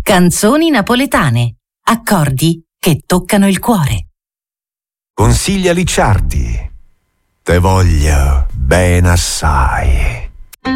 Canzoni napoletane, accordi che toccano il cuore. Consiglia Licciardi, te voglio ben assai.